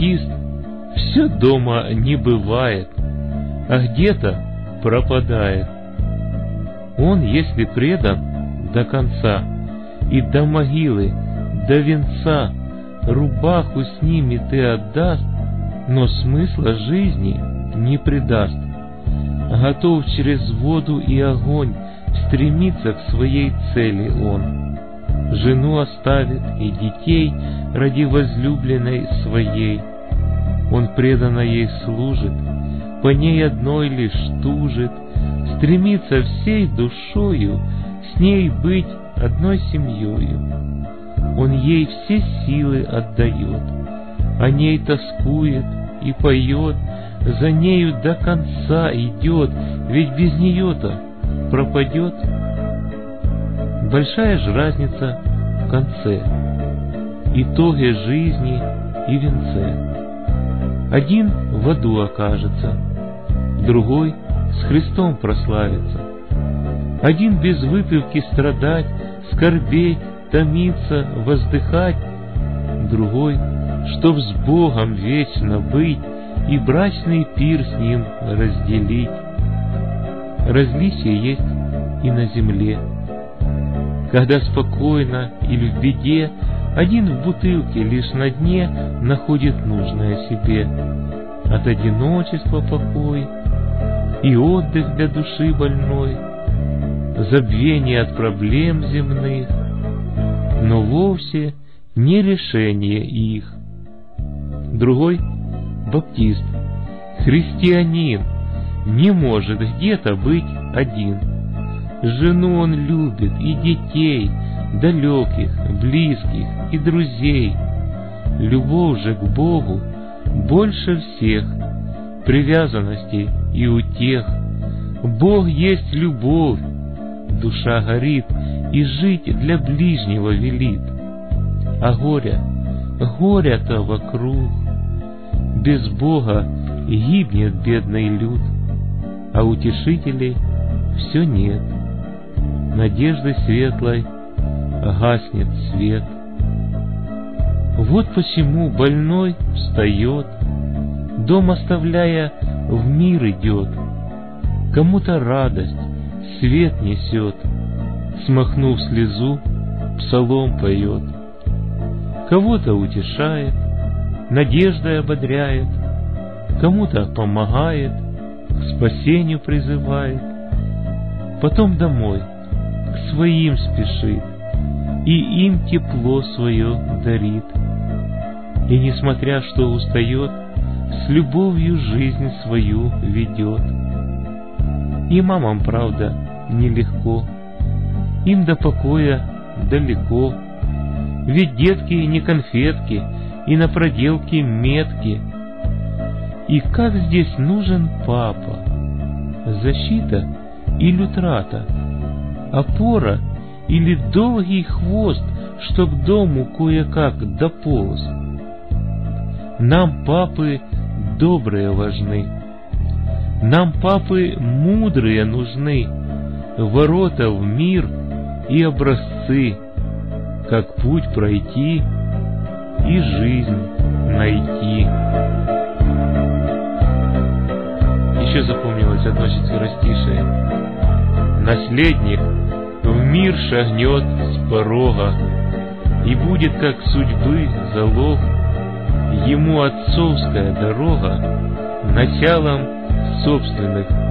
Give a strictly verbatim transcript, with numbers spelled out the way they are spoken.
баптист все дома не бывает, а где-то пропадает. Он, если предан до конца и до могилы, до венца, рубаху снимет и отдаст, но смысла жизни не предаст. Готов через воду и огонь стремиться к своей цели он. Жену оставит и детей ради возлюбленной своей. Он преданно ей служит, по ней одной лишь тужит, стремится всей душою с ней быть одной семьёю. Он ей все силы отдает, о ней тоскует и поет, за нею до конца идет, ведь без нее-то пропадет. Большая же разница в конце, итоге жизни и венце. Один в аду окажется, другой с Христом прославится. Один без выпивки страдать, скорбеть, томиться, воздыхать, другой, чтоб с Богом вечно быть и брачный пир с Ним разделить. Различие есть и на земле, когда спокойно или в беде один в бутылке лишь на дне находит нужное себе. От одиночества покой и отдых для души больной, забвение от проблем земных, но вовсе не решение их. Другой баптист, христианин, не может где-то быть один. Жену он любит и детей, далеких, близких и друзей. Любовь же к Богу больше всех привязанностей и утех. Бог есть любовь, душа горит и жить для ближнего велит. А горя, горя-то вокруг, без Бога гибнет бедный люд, а утешителей все нет, надежды светлой гаснет свет. Вот почему больной встает, дом оставляя, в мир идет, кому-то радость, свет несет, смахнув слезу, псалом поет, кого-то утешает, надеждой ободряет, кому-то помогает, к спасению призывает, потом домой к своим спешит и им тепло свое дарит. И, несмотря что устает, с любовью жизнь свою ведет. И мамам, правда, нелегко, им до покоя далеко, ведь детки не конфетки и на проделки метки. И как здесь нужен папа, защита или утрата, опора или долгий хвост, чтоб дому кое-как дополз. Нам папы добрые важны, нам папы мудрые нужны, ворота в мир и образцы, как путь пройти и жизнь найти. Еще запомнилось одно четверостишее. Наследник в мир шагнет с порога, и будет, как судьбы залог, ему отцовская дорога началом собственных